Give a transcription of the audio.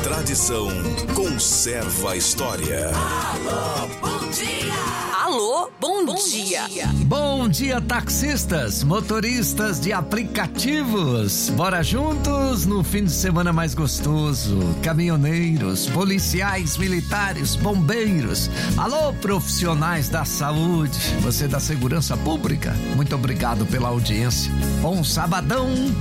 tradição conserva a história. Alô, bom dia! Alô, bom dia! Bom dia, taxistas, motoristas de aplicativos. Bora juntos no fim de semana mais gostoso. Caminhoneiros, policiais, militares, bombeiros. Alô, profissionais da saúde. Você da segurança pública, muito obrigado pela audiência. Bom sabadão